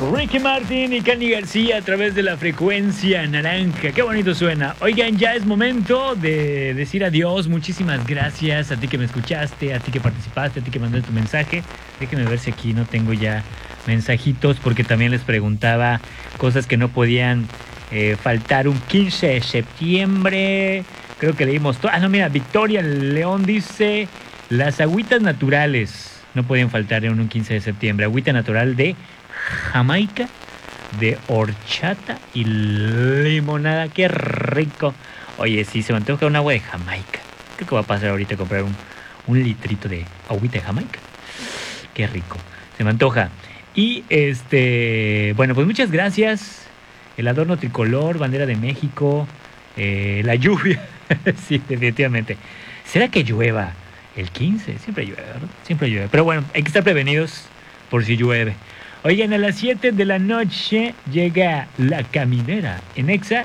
Ricky Martin y Cani García a través de la frecuencia naranja. Qué bonito suena. Oigan, ya es momento de decir adiós. Muchísimas gracias a ti que me escuchaste, a ti que participaste, a ti que mandaste tu mensaje. Déjenme ver si aquí no tengo ya mensajitos, porque también les preguntaba cosas que no podían faltar un 15 de septiembre. Creo que leímos todo. Ah, no, mira, Victoria León dice: las agüitas naturales no pueden faltar en un 15 de septiembre. Agüita natural de Jamaica, de horchata y limonada. ¡Qué rico! Oye, sí, se me antoja un agua de Jamaica. Creo que voy a pasar ahorita a comprar un litrito de agüita de Jamaica. ¡Qué rico! Se me antoja. Y bueno, pues muchas gracias. El adorno tricolor, bandera de México, la lluvia. Sí, definitivamente. ¿Será que llueva el 15? Siempre llueve, ¿verdad? Siempre llueve. Pero bueno, hay que estar prevenidos por si llueve. Oigan, a las 7 de la noche llega La Caminera en Exa.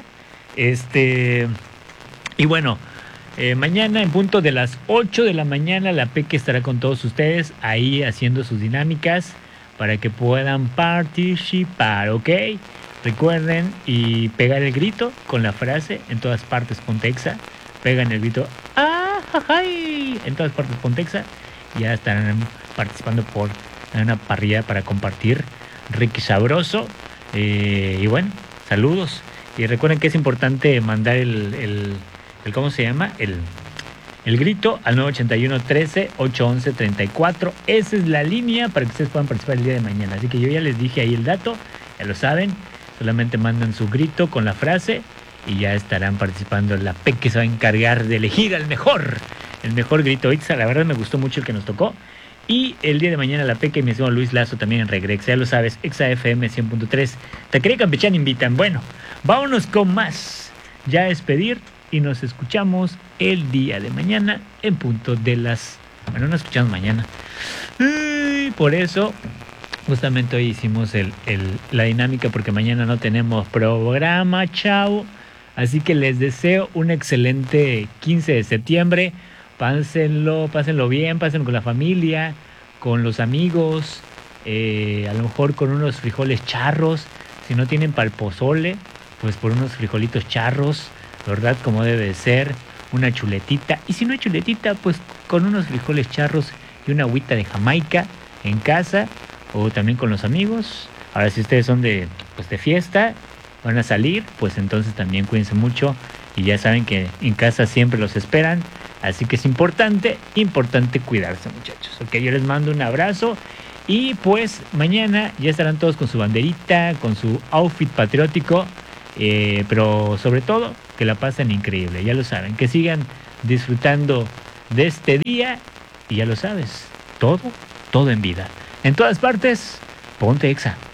Y bueno, mañana en punto de las 8 de la mañana la Peque estará con todos ustedes ahí haciendo sus dinámicas para que puedan participar, ¿ok? Recuerden y pegar el grito con la frase en todas partes ponte Exa. Pegan el grito ¡ah, jajay! En todas partes ponte Exa. Ya estarán participando por una parrilla para compartir Ricky Sabroso. Y bueno, saludos. Y recuerden que es importante mandar el ¿cómo se llama? El grito al 981-13-811-34. Esa es la línea para que ustedes puedan participar el día de mañana. Así que yo ya les dije ahí el dato, ya lo saben. Solamente mandan su grito con la frase y ya estarán participando. La Peque se va a encargar de elegir al mejor. El mejor grito Ixa. La verdad me gustó mucho el que nos tocó. Y el día de mañana la Peque y mi estimado Luis Lazo también en Regrex. Ya lo sabes, Exa FM 100.3. Taquería Campechana invitan. Bueno, vámonos con más. Ya a despedir y nos escuchamos el día de mañana en punto de las... Bueno, nos escuchamos mañana. Por eso, justamente hoy hicimos la dinámica porque mañana no tenemos programa, chao. Así que les deseo un excelente 15 de septiembre. Pásenlo bien, pásenlo con la familia, con los amigos, a lo mejor con unos frijoles charros. Si no tienen para el pozole, pues por unos frijolitos charros, ¿verdad? Como debe de ser, una chuletita. Y si no hay chuletita, pues con unos frijoles charros y una agüita de Jamaica en casa o también con los amigos. Ahora, si ustedes son de fiesta, van a salir, pues entonces también cuídense mucho. Y ya saben que en casa siempre los esperan. Así que es importante cuidarse, muchachos. Ok, yo les mando un abrazo. Y pues mañana ya estarán todos con su banderita, con su outfit patriótico. Pero sobre todo, que la pasen increíble. Ya lo saben, que sigan disfrutando de este día. Y ya lo sabes, todo en vida. En todas partes, ponte Exa.